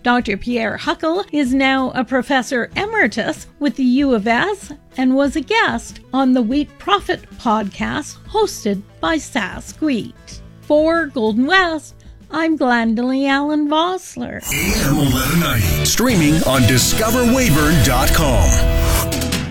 Dr. Pierre Huckel is now a professor emeritus with the U of S and was a guest on the Wheat Profit podcast hosted by Sask Wheat. For Golden West, I'm Glendalee Allen Vossler. AM 1190. Streaming on discoverweyburn.com.